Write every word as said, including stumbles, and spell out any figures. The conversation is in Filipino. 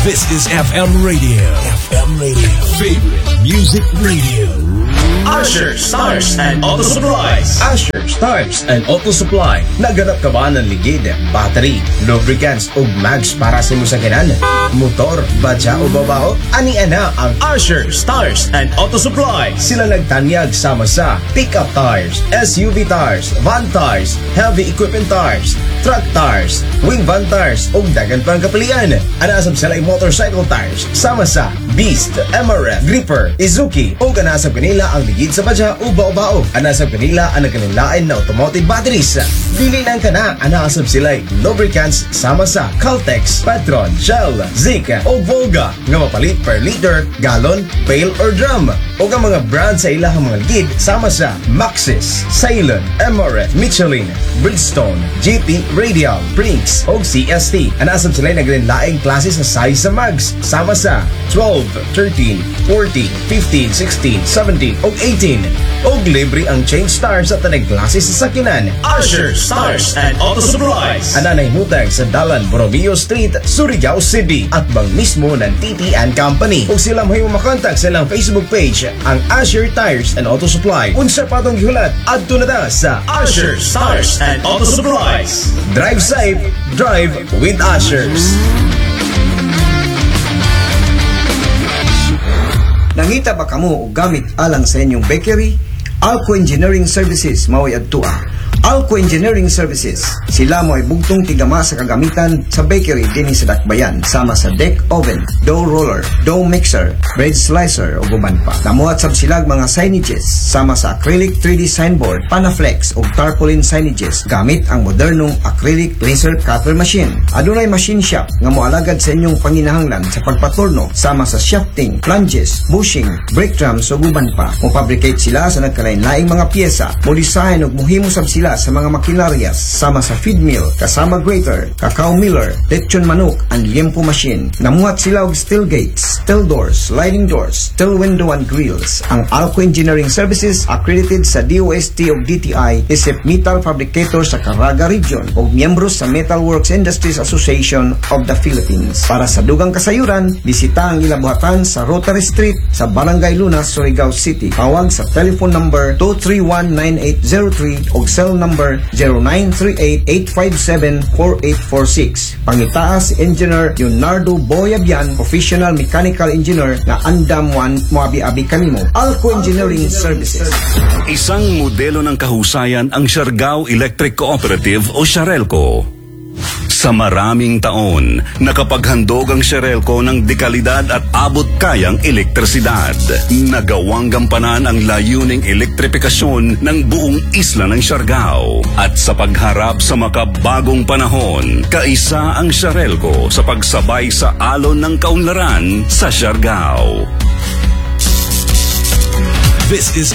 This is F M Radio. F M Radio. Favorite Music Radio. Asher Stars and Auto Supplies. Asher Stars and Auto Supply. Naganap ka ba ng ligid, battery, lubricants o mags para sa iyong sakyanan? Motor, badya o babaho? Ani ana ang Asher Stars and Auto Supply. Sila nagtanyag sama sa pickup tires, S U V tires, van tires, heavy equipment tires, truck tires, wing van tires o dagan pang kapilian. Anasab sila yung motorcycle tires sama sa Beast, M R F, Gripper, Izuki o kanasab kanila ang ligid sa badya o bao-bao. Anasab kanila ang nagkanilain na automotive batteries. Dili lang ka na, anasab sila lubricants sama sa Caltex, Petron, Shell, Zika o Volga nga mapalit per liter, gallon, pail or drum. O ang mga brand sa ilahang mga ligid sama sa Maxxis, Ceylon, M R F, Michelin, Bridgestone, G P, Radial, Brinks o C S T. Anasab sila nagkanilaing klase sa size sa mags sama sa twelve, thirteen, fourteen, fifteen, sixteen, seventeen o eighteen. O libre ang change stars at tanay klase sa sakyanan. Asher Stars and Auto Supplies. Ananay mutag sa Dalan Borromeo Street, Surigao City at bang mismo ng T T and Company. Kung sila mahiyo makontak sa ilang Facebook page, ang Asher Tires and Auto Supply. Unsa patong gihulat adto na ta sa Asher Stars and Auto Supplies. Drive safe, drive with Ashers. Nangita ba kamo og gamit alang sa inyong bakery? Alco Engineering Services mao'y adtua. Alco Engineering Services, sila mo ay bugtong tigama sa kagamitan sa bakery dinhi sa Dakbayan sama sa deck oven, dough roller, dough mixer, bread slicer o guban pa. Namuhat sab sila mga signages sama sa acrylic three D signboard, Panaflex o tarpaulin signages gamit ang modernong acrylic laser cutter machine. Adunay machine shop nga moalagad sa inyong panginahanglan sa pagpaturno sama sa shafting, flanges, bushing, brake drums o guban pa. Mo-fabricate sila sa nagkalain-laing mga piyesa, mo-design o mohimo sab sila sa mga makinarias sama sa feed mill, kasama grater, cacao miller, lechon manok, and liempo machine. Namuhat sila og steel gates, steel doors, sliding doors, steel window and grills. Ang Alco Engineering Services accredited sa D O S T ug D T I isip metal fabricator sa Caraga Region ug miyembro sa Metalworks Industries Association of the Philippines. Para sa dugang kasayuran, bisita ang ilang buhatan sa Rotary Street sa Barangay Lunas, Surigao City. Tawag sa telephone number two three one nine eight zero three ug cell number zero nine three eight eight five seven four eight four six. Pangitaas Engineer Leonardo Boyabian, Professional Mechanical Engineer na andam one moabi-abi kanimo. Alco Engineering Services. Isang modelo ng kahusayan ang Siargao Electric Cooperative o Siarelco. Sa maraming taon, nakapaghandog ang Siarelco ng dekalidad at abot kayang elektrisidad. Nagawang gampanan ang layuning elektripikasyon ng buong isla ng Siargao. At sa pagharap sa makabagong panahon, kaisa ang Siarelco sa pagsabay sa alon ng kaunlaran sa Siargao. This is